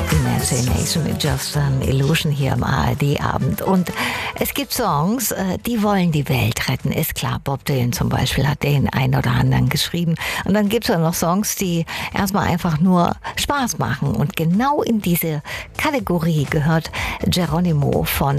Imagination is just an illusion hier am ARD-Abend. Und es gibt Songs, die wollen die Welt retten. Ist klar, Bob Dylan zum Beispiel hat den einen oder anderen geschrieben. Und dann gibt es noch Songs, die erstmal einfach nur Spaß machen. Und genau in diese Kategorie gehört Geronimo von